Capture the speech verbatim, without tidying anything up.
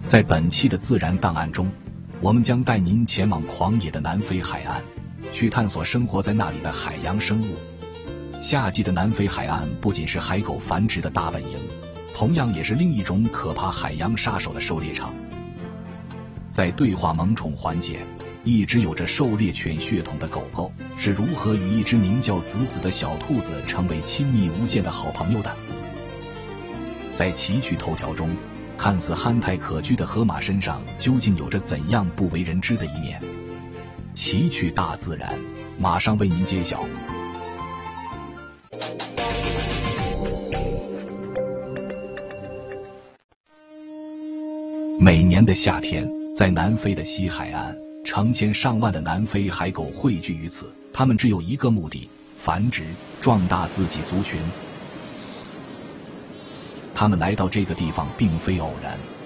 在本期的自然档案中，我们将带您前往狂野的南非海岸，去探索生活在那里的海洋生物。夏季的南非海岸不仅是海狗繁殖的大本营，同样也是另一种可怕海洋杀手的狩猎场。在对话萌宠环节，一只有着狩猎犬血统的狗狗是如何与一只名叫子子的小兔子成为亲密无间的好朋友的。在奇趣头条中，看似憨态可掬的河马身上究竟有着怎样不为人知的一面？奇趣大自然马上为您揭晓。每年的夏天，在南非的西海岸，成千上万的南非海狗汇聚于此，它们只有一个目的：繁殖，壮大自己族群。它们来到这个地方并非偶然，